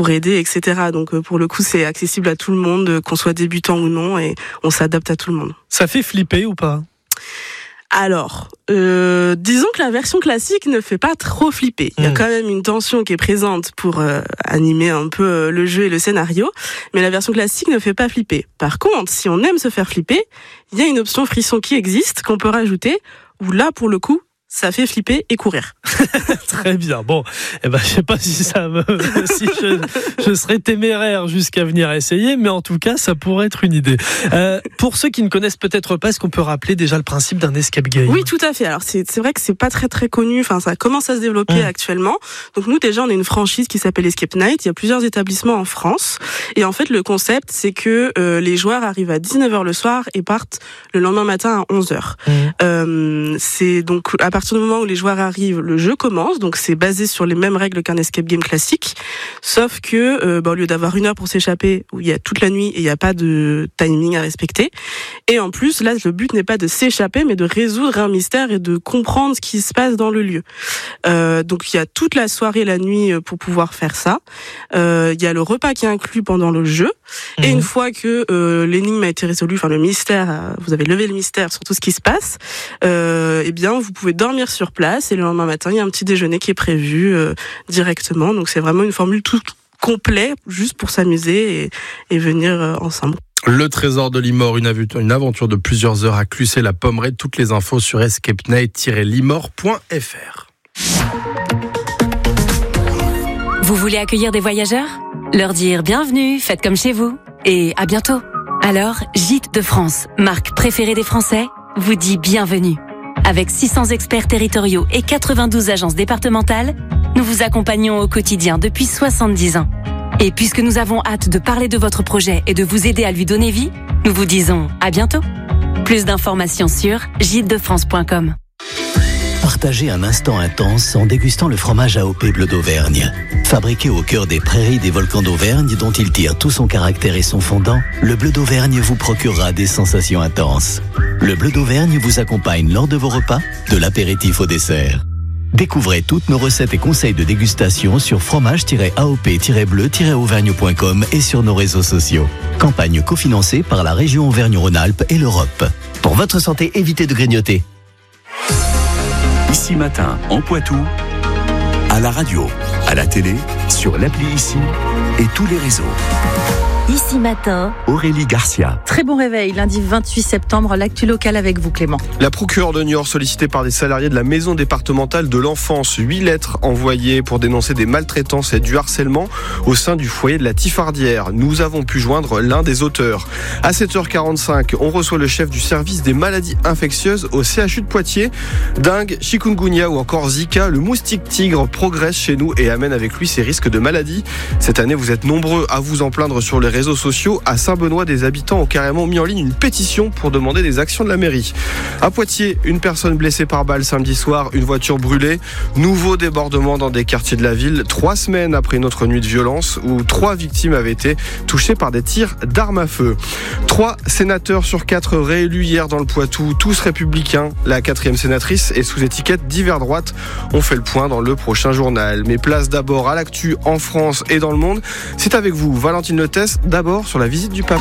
pour aider, etc. Donc pour le coup, c'est accessible à tout le monde, qu'on soit débutant ou non, et on s'adapte à tout le monde. Ça fait flipper ou pas ? Alors, disons que la version classique ne fait pas trop flipper. Il y a quand même une tension qui est présente pour animer un peu le jeu et le scénario, mais la version classique ne fait pas flipper. Par contre, si on aime se faire flipper, il y a une option frisson qui existe, qu'on peut rajouter, où là, pour le coup, ça fait flipper et courir. Très bien. Bon, je sais pas si si je serais téméraire jusqu'à venir essayer, mais en tout cas, ça pourrait être une idée. Pour ceux qui ne connaissent peut-être pas, est-ce qu'on peut rappeler déjà le principe d'un escape game ? Oui, tout à fait. Alors c'est vrai que c'est pas très connu. Enfin, ça commence à se développer actuellement. Donc nous déjà, on est une franchise qui s'appelle Escape Night. Il y a plusieurs établissements en France. Et en fait, le concept, c'est que les joueurs arrivent à 19h le soir et partent le lendemain matin à 11h. C'est donc à partir du moment où les joueurs arrivent, le jeu commence. Donc c'est basé sur les mêmes règles qu'un escape game classique, sauf que au lieu d'avoir 1 heure pour s'échapper, où il y a toute la nuit et il n'y a pas de timing à respecter. Et en plus, là, le but n'est pas de s'échapper, mais de résoudre un mystère et de comprendre ce qui se passe dans le lieu. Donc il y a toute la soirée, la nuit pour pouvoir faire ça. Il y a le repas qui est inclus pendant le jeu. Et une fois que l'énigme a été résolue, enfin le mystère, vous avez levé le mystère sur tout ce qui se passe, eh bien vous pouvez dormir sur place et le lendemain matin, il y a un petit déjeuner qui est prévu directement. Donc c'est vraiment une formule toute complète, juste pour s'amuser et venir ensemble. Le Trésor de Limor, une aventure de plusieurs heures à Clusset-la-Pommeraye. Toutes les infos sur escapenight-limor.fr. Vous voulez accueillir des voyageurs ? Leur dire bienvenue, faites comme chez vous et à bientôt. Alors, Gîtes de France, marque préférée des Français, vous dit bienvenue. Avec 600 experts territoriaux et 92 agences départementales, nous vous accompagnons au quotidien depuis 70 ans. Et puisque nous avons hâte de parler de votre projet et de vous aider à lui donner vie, nous vous disons à bientôt. Plus d'informations sur gîtesdefrance.com. Partagez un instant intense en dégustant le fromage AOP Bleu d'Auvergne. Fabriqué au cœur des prairies des volcans d'Auvergne dont il tire tout son caractère et son fondant, le Bleu d'Auvergne vous procurera des sensations intenses. Le Bleu d'Auvergne vous accompagne lors de vos repas, de l'apéritif au dessert. Découvrez toutes nos recettes et conseils de dégustation sur fromage-aop-bleu-auvergne.com et sur nos réseaux sociaux. Campagne cofinancée par la région Auvergne-Rhône-Alpes et l'Europe. Pour votre santé, évitez de grignoter. Ici Matin, en Poitou, à la radio, à la télé, sur l'appli Ici et tous les réseaux. Ici Matin, Aurélie Garcia. Très bon réveil, lundi 28 septembre, l'actu locale avec vous Clément. La procureure de Niort sollicitée par des salariés de la maison départementale de l'enfance. 8 lettres envoyées pour dénoncer des maltraitances et du harcèlement au sein du foyer de la Tifardière. Nous avons pu joindre l'un des auteurs. À 7h45, on reçoit le chef du service des maladies infectieuses au CHU de Poitiers. Dengue, chikungunya ou encore Zika, le moustique tigre progresse chez nous et amène avec lui ses risques de maladie. Cette année, vous êtes nombreux à vous en plaindre sur les réseaux sociaux. À Saint-Benoît, des habitants ont carrément mis en ligne une pétition pour demander des actions de la mairie. À Poitiers, une personne blessée par balle samedi soir, une voiture brûlée. Nouveau débordement dans des quartiers de la ville, 3 semaines après une autre nuit de violence où 3 victimes avaient été touchées par des tirs d'armes à feu. 3 sénateurs sur 4 réélus hier dans le Poitou, tous républicains. La 4e sénatrice est sous étiquette d'hiver droite. On fait le point dans le prochain journal. Mais place d'abord à l'actu en France et dans le monde. C'est avec vous, Valentine Letès, d'abord sur la visite du pape.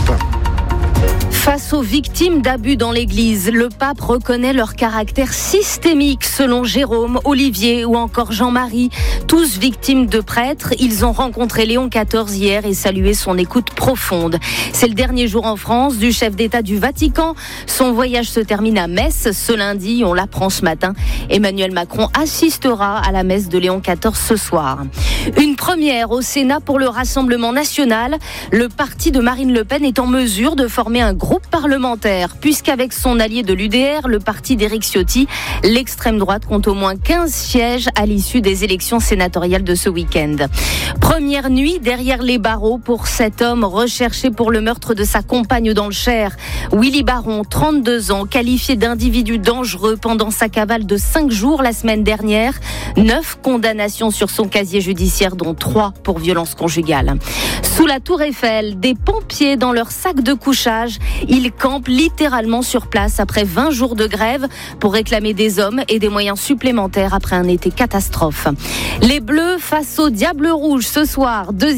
Face aux victimes d'abus dans l'Église, le pape reconnaît leur caractère systémique selon Jérôme, Olivier ou encore Jean-Marie. Tous victimes de prêtres, ils ont rencontré Léon XIV hier et salué son écoute profonde. C'est le dernier jour en France du chef d'État du Vatican. Son voyage se termine à Metz ce lundi, on l'apprend ce matin. Emmanuel Macron assistera à la messe de Léon XIV ce soir. Une première au Sénat pour le Rassemblement national. Le parti de Marine Le Pen est en mesure de former un groupe parlementaire, puisqu'avec son allié de l'UDR, le parti d'Éric Ciotti, l'extrême droite compte au moins 15 sièges à l'issue des élections sénatoriales de ce week-end. Première nuit derrière les barreaux pour cet homme recherché pour le meurtre de sa compagne dans le Cher. Willy Baron, 32 ans, qualifié d'individu dangereux pendant sa cavale de 5 jours la semaine dernière. 9 condamnations sur son casier judiciaire, dont 3 pour violence conjugale. Sous la Tour Eiffel, des pompiers dans leur sac de couchage. Ils campent littéralement sur place après 20 jours de grève pour réclamer des hommes et des moyens supplémentaires après un été catastrophe. Les Bleus face au Diable Rouge ce soir.